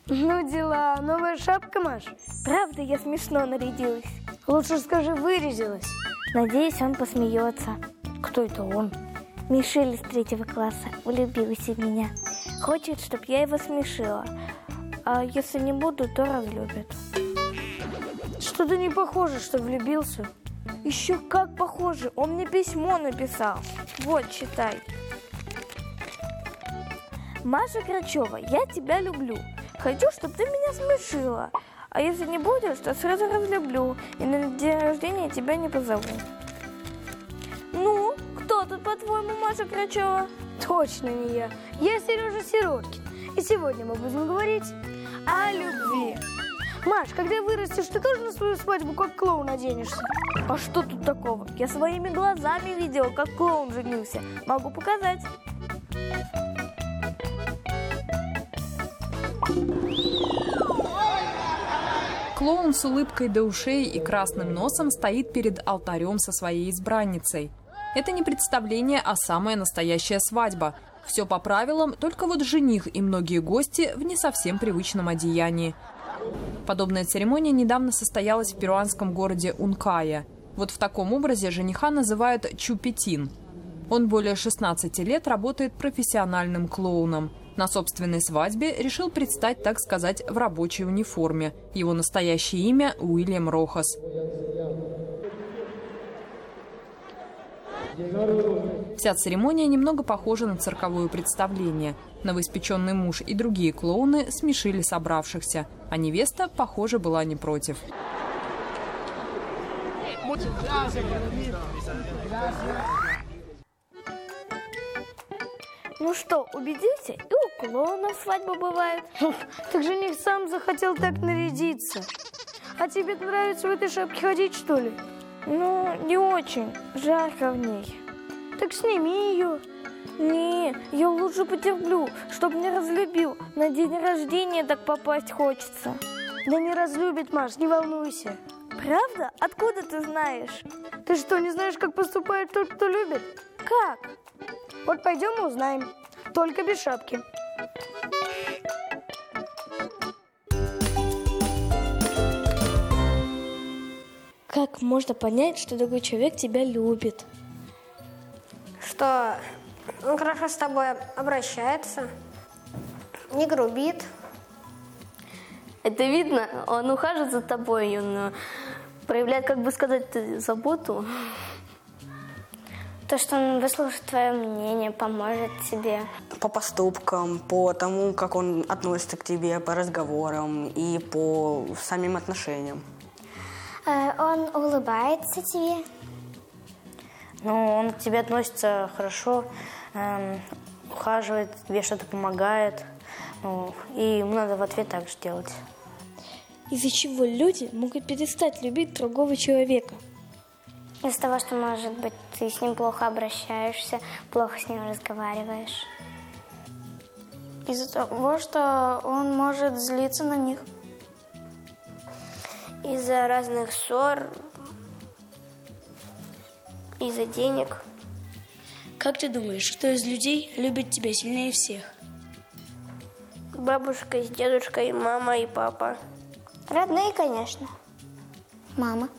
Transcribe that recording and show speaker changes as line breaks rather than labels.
Ну дела, новая шапка, Маш?
Правда, я смешно нарядилась.
Лучше скажи, вырядилась.
Надеюсь, он посмеется.
Кто это он?
Мишель из 3 класса влюбился в меня. Хочет, чтобы я его смешила. А если не буду, то разлюбит.
Что-то не похоже, что влюбился.
Еще как похоже. Он мне письмо написал. Вот, читай. Маша Грачева, я тебя люблю. Хочу, чтобы ты меня смешила. А если не будешь, то сразу разлюблю. И на день рождения тебя не позову. Ну, кто тут, по-твоему, Маша Грачева?
Точно не я. Я Сережа Сироткин. И сегодня мы будем говорить о любви. Маш, когда вырастешь, ты тоже на свою свадьбу как клоун оденешься?
А что тут такого? Я своими глазами видела, как клоун женился. Могу показать.
Клоун с улыбкой до ушей и красным носом стоит перед алтарем со своей избранницей. Это не представление, а самая настоящая свадьба. Все по правилам, только вот жених и многие гости в не совсем привычном одеянии. Подобная церемония недавно состоялась в перуанском городе Ункая. Вот в таком образе жениха называют чупетин. Он более 16 лет работает профессиональным клоуном. На собственной свадьбе решил предстать, так сказать, в рабочей униформе. Его настоящее имя – Уильям Рохас. Вся церемония немного похожа на цирковое представление. Новоиспеченный муж и другие клоуны смешили собравшихся, а невеста, похоже, была не против.
Ну что, убедился? И у клоунов свадьба бывает.
Так жених сам захотел так нарядиться. А тебе нравится в этой шапке ходить, что ли?
Ну, не очень. Жарко в ней.
Так сними ее.
Не, я лучше потерплю, чтоб не разлюбил. На день рождения так попасть хочется.
Да не разлюбит, Маш, не волнуйся.
Правда? Откуда ты знаешь?
Ты что, не знаешь, как поступает тот, кто любит?
Как?
Вот пойдем и узнаем. Только без шапки.
Как можно понять, что другой человек тебя любит?
Что он хорошо с тобой обращается, не грубит.
Это видно, он ухаживает за тобой, он проявляет, как бы сказать, заботу. То, что он выслушает твое мнение, поможет тебе.
По поступкам, по тому, как он относится к тебе, по разговорам и по самим отношениям.
Он улыбается тебе.
Ну, он к тебе относится хорошо, ухаживает, тебе что-то помогает. Ну, и ему надо в ответ так же делать.
Из-за чего люди могут перестать любить другого человека?
Из-за того, что, может быть, ты с ним плохо обращаешься, плохо с ним разговариваешь.
Из-за того, что он может злиться на них.
Из-за разных ссор, из-за денег.
Как ты думаешь, кто из людей любит тебя сильнее всех?
Бабушка с дедушкой, мама и папа.
Родные, конечно.
Мама.